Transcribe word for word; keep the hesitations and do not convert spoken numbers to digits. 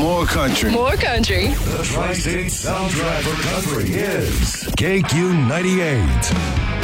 More country. More country. The Tri-State soundtrack for country is K Q ninety-eight.